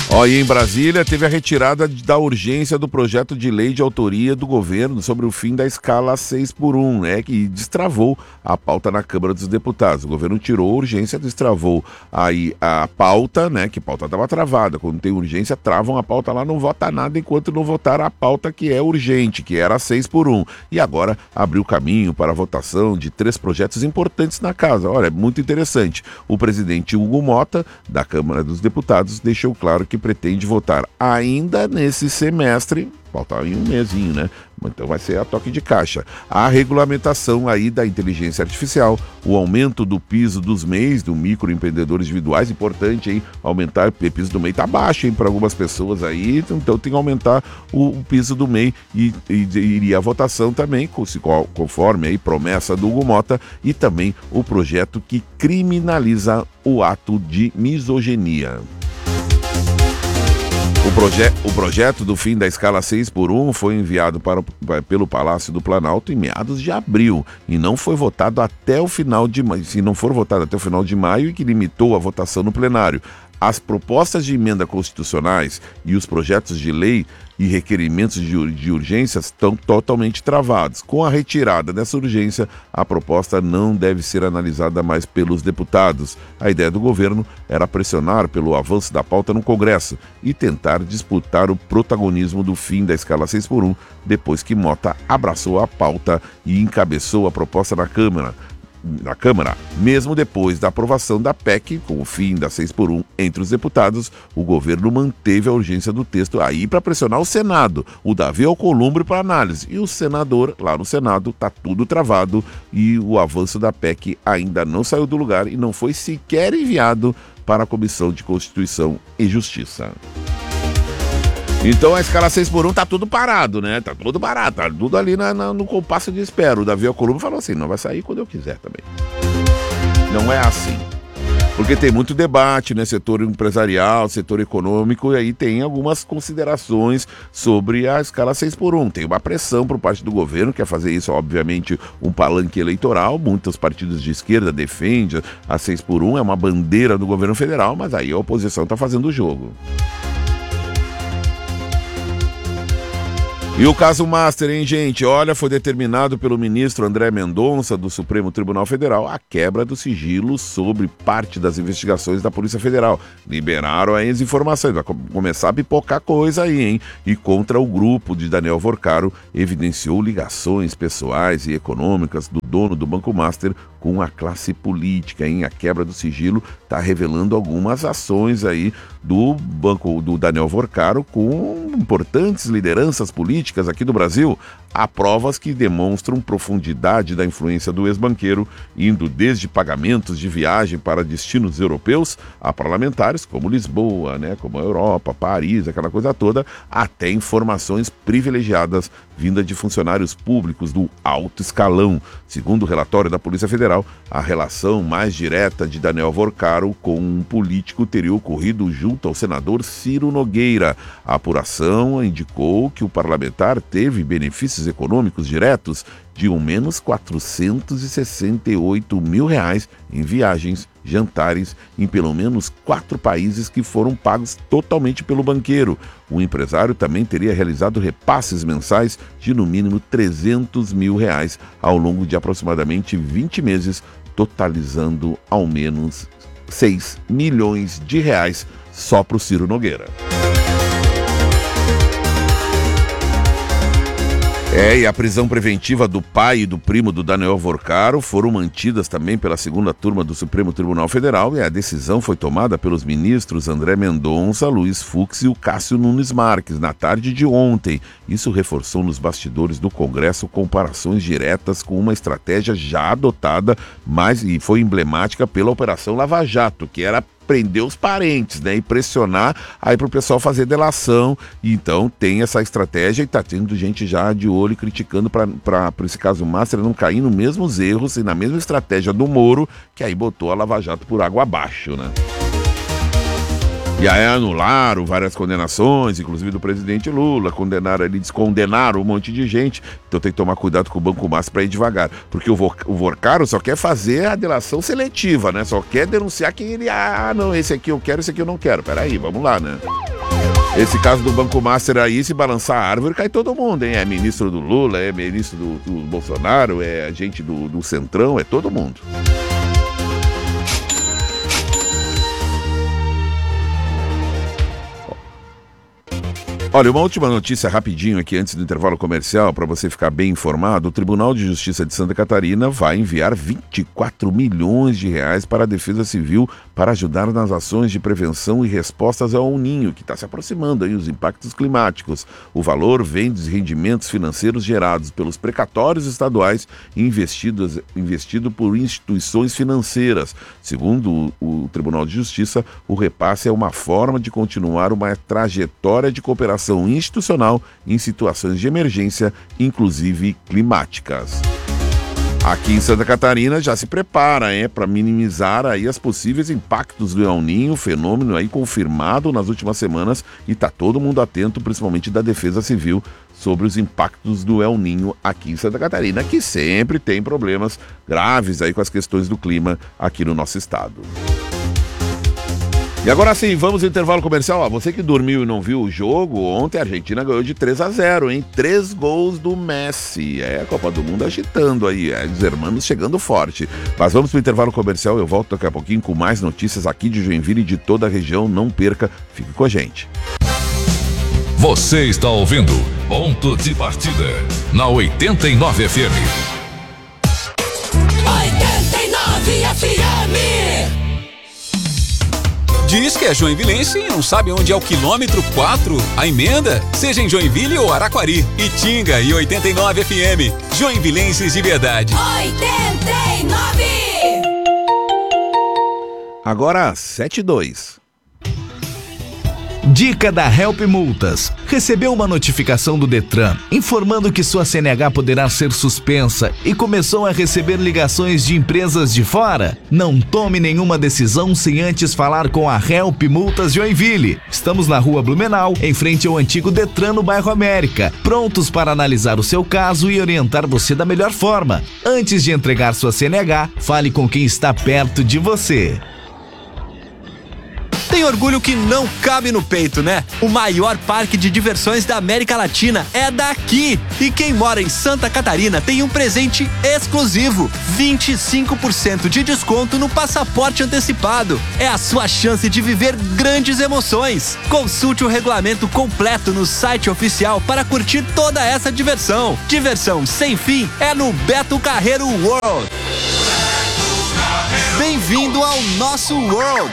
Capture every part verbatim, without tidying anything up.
Ó, e em Brasília teve a retirada da urgência do projeto de lei de autoria do governo sobre o fim da escala seis por um, né, que destravou a pauta na Câmara dos Deputados. O governo tirou a urgência, destravou aí a pauta, né, que a pauta estava travada. Quando tem urgência, travam a pauta lá, não vota nada enquanto não votar a pauta que é urgente, que era seis por um. E agora abriu caminho para a votação de três projetos importantes na casa. Olha, é muito interessante. O presidente Hugo Mota, da Câmara dos Deputados, deixou claro que pretende votar ainda nesse semestre, falta aí um mesinho, né? Então vai ser a toque de caixa. A regulamentação aí da inteligência artificial, o aumento do piso dos M E Is, do microempreendedores individuais, importante, hein? Aumentar o piso do M E I tá baixo, hein? Para algumas pessoas aí, então tem que aumentar o, o piso do M E I e, e iria a votação também, conforme aí promessa do Hugo Mota, e também o projeto que criminaliza o ato de misoginia. O, proje- o projeto do fim da escala seis por um foi enviado para o, pelo Palácio do Planalto em meados de abril e não foi votado até o final de maio, se não for votado até o final de maio, e que limitou a votação no plenário. As propostas de emenda constitucionais e os projetos de lei e requerimentos de, de urgência estão totalmente travados. Com a retirada dessa urgência, a proposta não deve ser analisada mais pelos deputados. A ideia do governo era pressionar pelo avanço da pauta no Congresso e tentar disputar o protagonismo do fim da escala seis por um, depois que Mota abraçou a pauta e encabeçou a proposta na Câmara. Na Câmara, mesmo depois da aprovação da P E C, com o fim da seis por um entre os deputados, o governo manteve a urgência do texto aí para pressionar o Senado. O Davi Alcolumbre para análise. E o senador, lá no Senado, tá tudo travado e o avanço da P E C ainda não saiu do lugar e não foi sequer enviado para a Comissão de Constituição e Justiça. Então a escala seis por um tá tudo parado, né? Tá tudo parado, tá tudo ali na, na, no compasso de espera. O Davi Alcolumbre falou assim, não vai sair quando eu quiser também. Não é assim. Porque tem muito debate, né? Setor empresarial, setor econômico, e aí tem algumas considerações sobre a escala seis por um. Tem uma pressão por parte do governo, quer fazer isso, obviamente, um palanque eleitoral. Muitos partidos de esquerda defendem a seis por um, é uma bandeira do governo federal, mas aí a oposição tá fazendo o jogo. E o caso Master, hein, gente? Olha, foi determinado pelo ministro André Mendonça, do Supremo Tribunal Federal, a quebra do sigilo sobre parte das investigações da Polícia Federal. Liberaram aí as informações, vai começar a pipocar coisa aí, hein? E contra o grupo de Daniel Vorcaro, evidenciou ligações pessoais e econômicas do dono do Banco Master com a classe política, hein? A quebra do sigilo está revelando algumas ações aí do banco do Daniel Vorcaro com importantes lideranças políticas aqui do Brasil. Há provas que demonstram profundidade da influência do ex-banqueiro, indo desde pagamentos de viagem para destinos europeus a parlamentares como Lisboa, né, como a Europa, Paris, aquela coisa toda, até informações privilegiadas vinda de funcionários públicos do alto escalão. Segundo o relatório da Polícia Federal, a relação mais direta de Daniel Vorcaro com um político teria ocorrido junto ao senador Ciro Nogueira. A apuração indicou que o parlamentar teve benefícios econômicos diretos de ao menos quatrocentos e sessenta e oito mil reais em viagens, jantares em pelo menos quatro países que foram pagos totalmente pelo banqueiro. O empresário também teria realizado repasses mensais de no mínimo trezentos mil reais ao longo de aproximadamente vinte meses, totalizando ao menos seis milhões de reais só para o Ciro Nogueira. É, e a prisão preventiva do pai e do primo do Daniel Vorcaro foram mantidas também pela segunda turma do Supremo Tribunal Federal, e a decisão foi tomada pelos ministros André Mendonça, Luiz Fux e o Cássio Nunes Marques na tarde de ontem. Isso reforçou nos bastidores do Congresso comparações diretas com uma estratégia já adotada, mas e foi emblemática pela Operação Lava Jato, que era prender os parentes, né, e pressionar aí pro pessoal fazer delação. Então tem essa estratégia e tá tendo gente já de olho criticando para esse caso Master não cair nos mesmos erros e na mesma estratégia do Moro, que aí botou a Lava Jato por água abaixo, né? E aí anularam várias condenações, inclusive do presidente Lula, condenaram ali, descondenaram um monte de gente. Então tem que tomar cuidado com o Banco Master para ir devagar. Porque o, Vo- o Vorcaro só quer fazer a delação seletiva, né? Só quer denunciar quem ele... Ah, não, esse aqui eu quero, esse aqui eu não quero. Peraí, vamos lá, né? Esse caso do Banco Master aí, se balançar a árvore, cai todo mundo, hein? É ministro do Lula, é ministro do, do Bolsonaro, é gente do, do Centrão, é todo mundo. Olha, uma última notícia rapidinho aqui antes do intervalo comercial, para você ficar bem informado. O Tribunal de Justiça de Santa Catarina vai enviar vinte e quatro milhões de reais para a Defesa Civil para ajudar nas ações de prevenção e respostas ao El Niño, que está se aproximando aí, os impactos climáticos. O valor vem dos rendimentos financeiros gerados pelos precatórios estaduais investidos, investido por instituições financeiras. Segundo o, o Tribunal de Justiça, o repasse é uma forma de continuar uma trajetória de cooperação institucional em situações de emergência, inclusive climáticas. Aqui em Santa Catarina já se prepara é, para minimizar aí as possíveis impactos do El Niño, fenômeno aí confirmado nas últimas semanas, e está todo mundo atento, principalmente da Defesa Civil, sobre os impactos do El Niño aqui em Santa Catarina, que sempre tem problemas graves aí com as questões do clima aqui no nosso estado. E agora sim, vamos ao intervalo comercial. Ó, você que dormiu e não viu o jogo, ontem a Argentina ganhou de três a zero, hein? Três gols do Messi. É a Copa do Mundo agitando aí, é, os hermanos chegando forte. Mas vamos para o intervalo comercial, eu volto daqui a pouquinho com mais notícias aqui de Joinville e de toda a região. Não perca, fique com a gente. Você está ouvindo Ponto de Partida na oitenta e nove F M. oitenta e nove F M. Diz que é joinvilense e não sabe onde é o quilômetro quatro, a emenda? Seja em Joinville ou Araquari, Itinga e oitenta e nove F M. Joinvilenses de verdade. oitenta e nove. Agora sete e dois. Dica da Help Multas. Recebeu uma notificação do Detran informando que sua C N H poderá ser suspensa e começou a receber ligações de empresas de fora? Não tome nenhuma decisão sem antes falar com a Help Multas Joinville. Estamos na Rua Blumenau, em frente ao antigo Detran no bairro América, prontos para analisar o seu caso e orientar você da melhor forma. Antes de entregar sua C N H, fale com quem está perto de você. Tem orgulho que não cabe no peito, né? O maior parque de diversões da América Latina é daqui. E quem mora em Santa Catarina tem um presente exclusivo: vinte e cinco por cento de desconto no passaporte antecipado. É a sua chance de viver grandes emoções. Consulte o regulamento completo no site oficial para curtir toda essa diversão. Diversão sem fim é no Beto Carreiro World. Bem-vindo ao nosso World.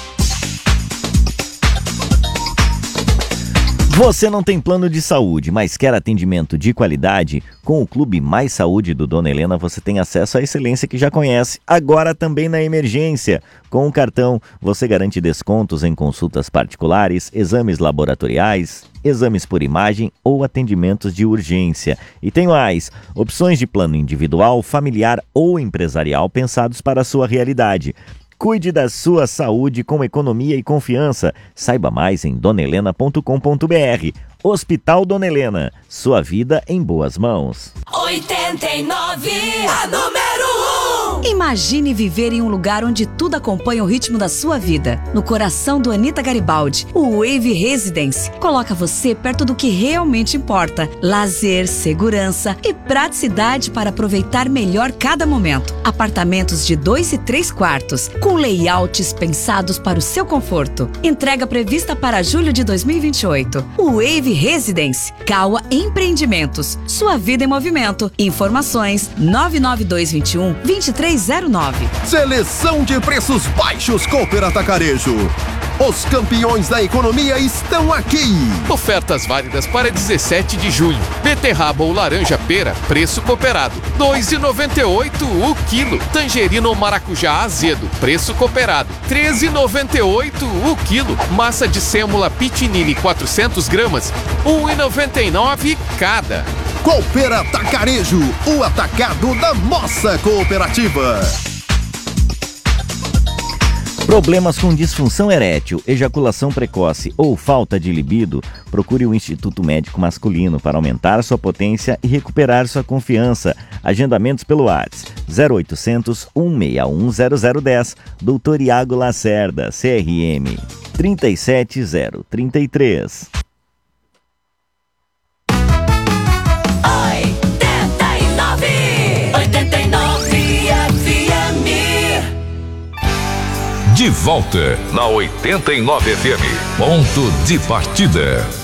Você não tem plano de saúde, mas quer atendimento de qualidade? Com o Clube Mais Saúde do Dona Helena, você tem acesso à excelência que já conhece, agora também na emergência. Com o cartão, você garante descontos em consultas particulares, exames laboratoriais, exames por imagem ou atendimentos de urgência. E tem mais, opções de plano individual, familiar ou empresarial pensados para a sua realidade. Cuide da sua saúde com economia e confiança. Saiba mais em dona helena ponto com ponto b r. Hospital Dona Helena, sua vida em boas mãos. oitenta e nove, a número um. Imagine viver em um lugar onde tudo acompanha o ritmo da sua vida. No coração do Anita Garibaldi, o Wave Residence coloca você perto do que realmente importa: lazer, segurança e praticidade para aproveitar melhor cada momento. Apartamentos de dois e três quartos, com layouts pensados para o seu conforto. Entrega prevista para julho de dois mil e vinte e oito. O Wave Residence, Caua Empreendimentos. Sua vida em movimento. Informações nove nove dois dois um, dois três zero nove. Seleção de preços baixos Cooper Atacarejo. Os campeões da economia estão aqui. Ofertas válidas para dezessete de julho. Beterraba ou laranja pera, preço cooperado, dois reais e noventa e oito centavos o quilo. Tangerina ou maracujá azedo, preço cooperado, treze reais e noventa e oito centavos o quilo. Massa de sêmola pitinini quatrocentas gramas, um real e noventa e nove centavos cada. Cooper Atacarejo, o atacado da nossa cooperativa. Problemas com disfunção erétil, ejaculação precoce ou falta de libido? Procure o Instituto Médico Masculino para aumentar sua potência e recuperar sua confiança. Agendamentos pelo WhatsApp zero oitocentos, cento e sessenta e um, zero zero um zero. doutor Iago Lacerda, C R M. trinta e sete zero trinta e três. oitenta e nove, oitenta e nove F M. De volta na oitenta e nove F M. Ponto de partida.